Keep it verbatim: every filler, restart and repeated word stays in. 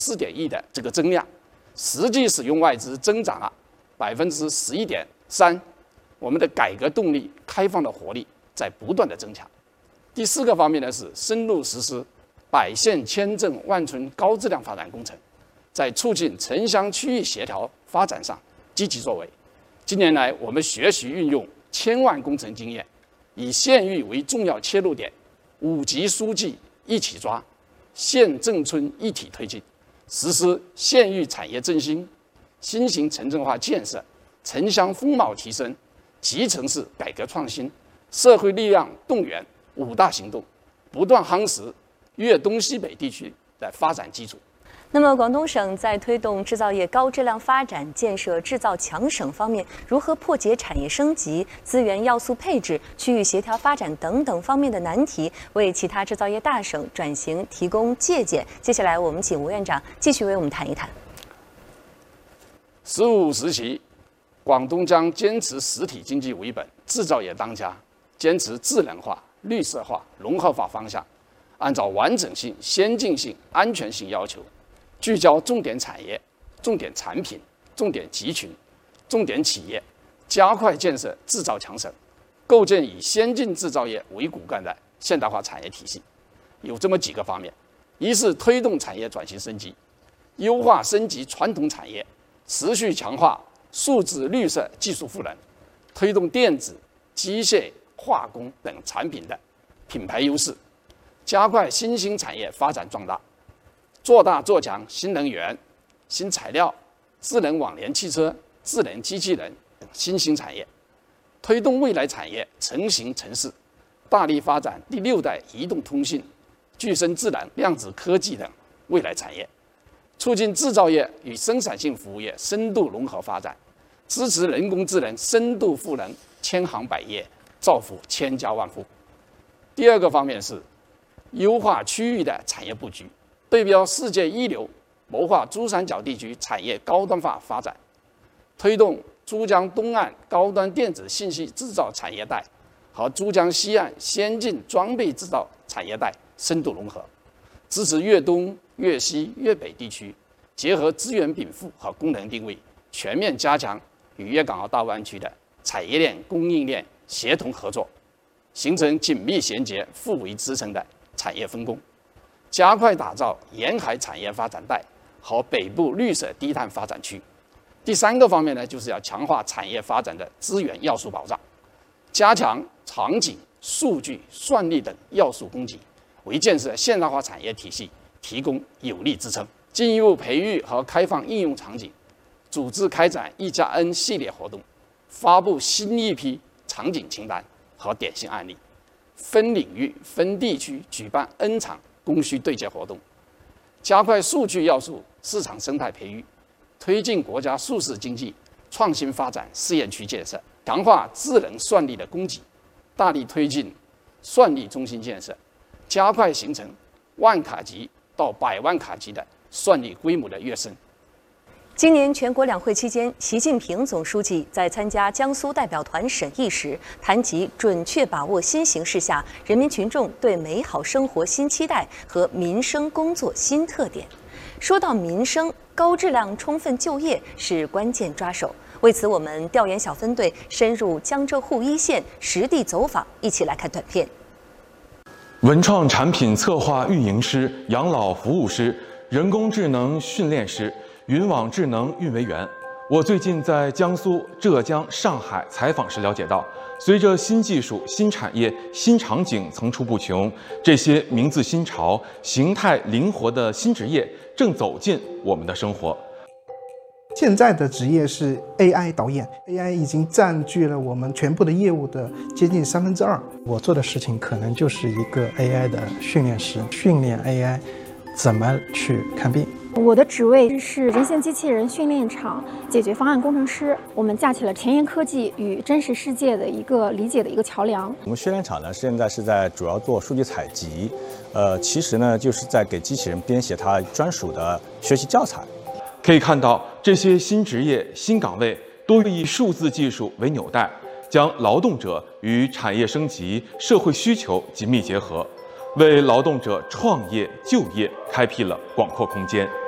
四点一的这个增量，实际使用外资增长了百分之十一点三，我们的改革动力、开放的活力在不断的增强。第四个方面呢是深入实施百县千镇万村高质量发展工程，在促进城乡区域协调发展上积极作为。近年来，我们学习运用千万工程经验，以县域为重要切入点，五级书记一起抓，县镇村一体推进，实施县域产业振兴、新型城镇化建设、城乡风貌提升、集城市改革创新、社会力量动员五大行动，不断夯实粤东西北地区的发展基础。 那么，广东省在推动制造业高质量发展、建设制造强省方面，如何破解产业升级、资源要素配置、区域协调发展等等方面的难题，为其他制造业大省转型提供借鉴？接下来，我们请吴院长继续为我们谈一谈。 十五时期，广东将坚持实体经济为本、制造业当家，坚持智能化、绿色化、融合化方向，按照完整性、先进性、安全性要求，聚焦重点产业、重点产品、重点集群、重点企业，加快建设制造强省，构建以先进制造业为骨干的现代化产业体系。有这么几个方面：一是推动产业转型升级，优化升级传统产业，持续强化数字绿色技术赋能，推动电子、机械、化工等产品的品牌优势，加快新兴产业发展壮大，做大做强新能源、新材料、智能网联汽车、智能机器人等新兴产业，推动未来产业成型成市，大力发展第六代移动通信、具身智能、量子科技等未来产业，促进制造业与生产性服务业深度融合发展，支持人工智能深度赋能千行百业，造福千家万户。第二个方面是优化区域的产业布局，对标世界一流，谋划珠三角地区产业高端化发展，推动珠江东岸高端电子信息制造产业带和珠江西岸先进装备制造产业带深度融合，支持粤东、粤西、粤北地区结合资源禀赋和功能定位，全面加强与粤港澳大湾区的产业链、供应链协同合作，形成紧密衔接、互为支撑的产业分工，加快打造沿海产业发展带和北部绿色低碳发展区。第三个方面呢，就是要强化产业发展的资源要素保障，加强场景、数据、算力等要素供给，为建设现代化产业体系提供有力支撑。进一步培育和开放应用场景，组织开展一加 N 系列活动，发布新一批场景清单和典型案例，分领域、分地区举办 N 场供需对接活动，加快数据要素市场生态培育，推进国家数字经济创新发展试验区建设，强化智能算力的供给，大力推进算力中心建设，加快形成万卡级到百万卡级的算力规模的跃升。 今年全国两会期间，习近平总书记在参加江苏代表团审议时，谈及准确把握新形势下人民群众对美好生活新期待和民生工作新特点。说到民生，高质量充分就业是关键抓手。为此，我们调研小分队深入江浙沪一线实地走访，一起来看短片。 文创产品策划运营师、养老服务师、人工智能训练师、云网智能运维员。我最近在江苏、浙江、上海采访时了解到，随着新技术、新产业、新场景层出不穷，这些名字新潮、形态灵活的新职业正走进我们的生活。 现在的职业是 A I 导演 ，A I 已经占据了我们全部的业务的接近三分之二。我做的事情可能就是一个 A I 的训练师，训练 A I 怎么去看病。 我的职位是人形机器人训练场解决方案工程师，我们架起了前沿科技与真实世界的一个理解的一个桥梁。 我们训练场呢，现在是在主要做数据采集，呃，其实呢就是在给机器人编写它专属的学习教材。 可以看到，这些新职业、新岗位都以数字技术为纽带，将劳动者与产业升级、社会需求紧密结合，为劳动者创业就业开辟了广阔空间。